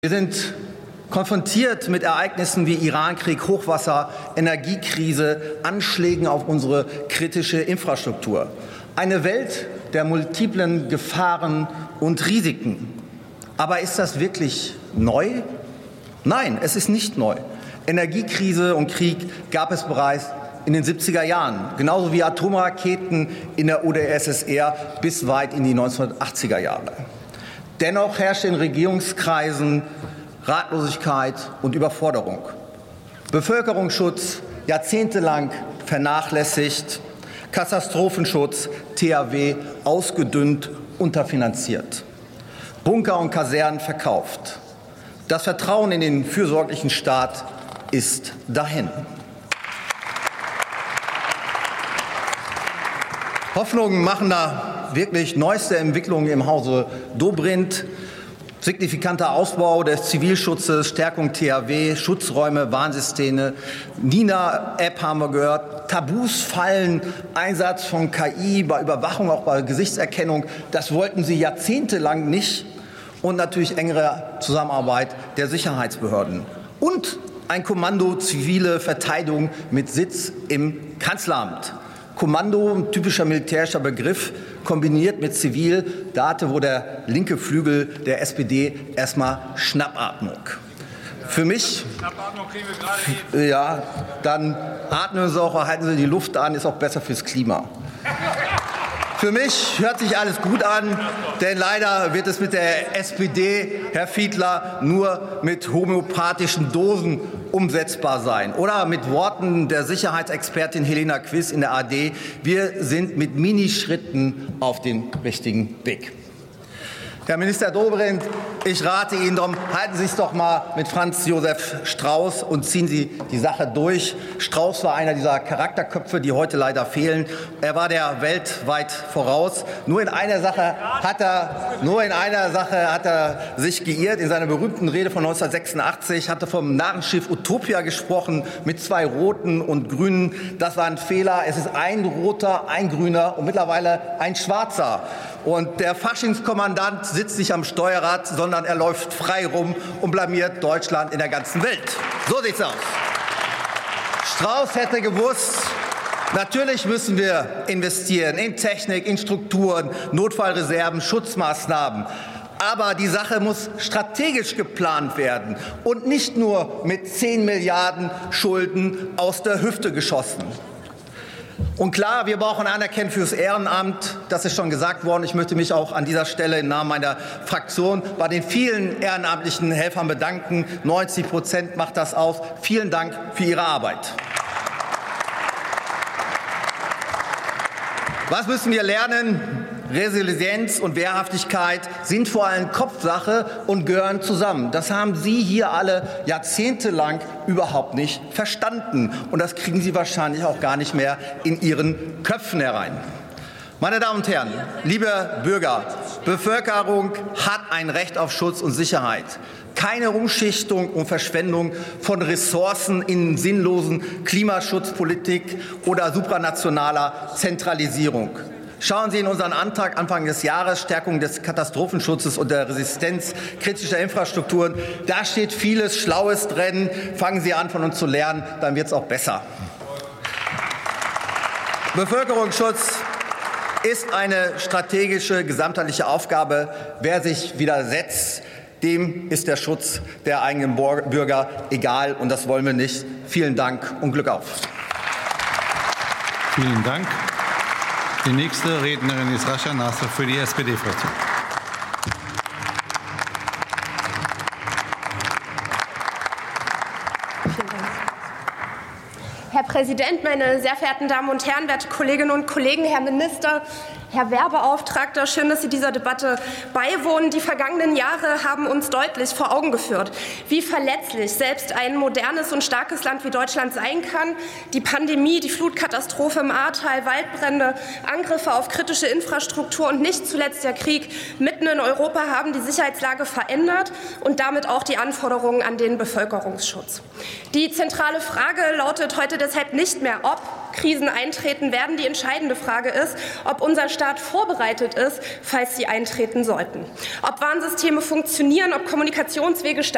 Wir sind konfrontiert mit Ereignissen wie Irankrieg, Hochwasser, Energiekrise, Anschlägen auf unsere kritische Infrastruktur. Eine Welt der multiplen Gefahren und Risiken. Aber ist das wirklich neu? Nein, es ist nicht neu. Energiekrise und Krieg gab es bereits in den 70er Jahren, genauso wie Atomraketen in der UdSSR bis weit in die 1980er Jahre. Dennoch herrschte in Regierungskreisen Ratlosigkeit und Überforderung. Bevölkerungsschutz jahrzehntelang vernachlässigt, Katastrophenschutz, THW ausgedünnt, unterfinanziert, Bunker und Kasernen verkauft. Das Vertrauen in den fürsorglichen Staat ist dahin. Hoffnungen machen da wirklich neueste Entwicklungen im Hause Dobrindt. Signifikanter Ausbau des Zivilschutzes, Stärkung THW, Schutzräume, Warnsysteme, Nina-App haben wir gehört, Tabus fallen, Einsatz von KI bei Überwachung, auch bei Gesichtserkennung. Das wollten Sie jahrzehntelang nicht. Und natürlich engere Zusammenarbeit der Sicherheitsbehörden. Und ein Kommando zivile Verteidigung mit Sitz im Kanzleramt. Kommando, ein typischer militärischer Begriff, kombiniert mit Zivil, da hatte wohl der linke Flügel der SPD erstmal Schnappatmung. Für mich, ja, dann atmen Sie auch, halten Sie die Luft an, ist auch besser fürs Klima. Für mich hört sich alles gut an, denn leider wird es mit der SPD, Herr Fiedler, nur mit homöopathischen Dosen umsetzbar sein. Oder mit Worten der Sicherheitsexpertin Helena Quiss in der ARD, wir sind mit Minischritten auf dem richtigen Weg. Herr Minister Dobrindt, ich rate Ihnen darum, halten Sie es doch mal mit Franz Josef Strauß und ziehen Sie die Sache durch. Strauß war einer dieser Charakterköpfe, die heute leider fehlen. Er war der weltweit voraus. Nur in einer Sache hat er sich geirrt. In seiner berühmten Rede von 1986 hat er vom Narrenschiff Utopia gesprochen mit 2 Roten und Grünen. Das war ein Fehler. Es ist ein Roter, ein Grüner und mittlerweile ein Schwarzer. Und der Faschingskommandant sitzt nicht am Steuerrad, sondern er läuft frei rum und blamiert Deutschland in der ganzen Welt. So sieht's aus. Strauß hätte gewusst, natürlich müssen wir investieren in Technik, in Strukturen, Notfallreserven, Schutzmaßnahmen. Aber die Sache muss strategisch geplant werden und nicht nur mit 10 Milliarden Schulden aus der Hüfte geschossen. Und klar, wir brauchen Anerkennung fürs Ehrenamt. Das ist schon gesagt worden. Ich möchte mich auch an dieser Stelle im Namen meiner Fraktion bei den vielen ehrenamtlichen Helfern bedanken. 90% macht das aus. Vielen Dank für Ihre Arbeit. Was müssen wir lernen? Resilienz und Wehrhaftigkeit sind vor allem Kopfsache und gehören zusammen. Das haben Sie hier alle jahrzehntelang überhaupt nicht verstanden. Und das kriegen Sie wahrscheinlich auch gar nicht mehr in Ihren Köpfen herein. Meine Damen und Herren, liebe Bürger, Bevölkerung hat ein Recht auf Schutz und Sicherheit. Keine Umschichtung und Verschwendung von Ressourcen in sinnlosen Klimaschutzpolitik oder supranationaler Zentralisierung. Schauen Sie in unseren Antrag Anfang des Jahres, Stärkung des Katastrophenschutzes und der Resistenz kritischer Infrastrukturen. Da steht vieles Schlaues drin. Fangen Sie an, von uns zu lernen, dann wird es auch besser. Bevölkerungsschutz ist eine strategische, gesamtheitliche Aufgabe. Wer sich widersetzt, dem ist der Schutz der eigenen Bürger egal. Und das wollen wir nicht. Vielen Dank und Glück auf. Vielen Dank. Die nächste Rednerin ist Rascha Nasser für die SPD-Fraktion. Herr Präsident, meine sehr verehrten Damen und Herren, werte Kolleginnen und Kollegen, Herr Minister, Herr Wehrbeauftragter, schön, dass Sie dieser Debatte beiwohnen. Die vergangenen Jahre haben uns deutlich vor Augen geführt, wie verletzlich selbst ein modernes und starkes Land wie Deutschland sein kann. Die Pandemie, die Flutkatastrophe im Ahrtal, Waldbrände, Angriffe auf kritische Infrastruktur und nicht zuletzt der Krieg mitten in Europa haben die Sicherheitslage verändert und damit auch die Anforderungen an den Bevölkerungsschutz. Die zentrale Frage lautet heute deshalb nicht mehr, ob Krisen eintreten werden. Die entscheidende Frage ist, ob unser Staat vorbereitet ist, falls sie eintreten sollten. Ob Warnsysteme funktionieren, ob Kommunikationswege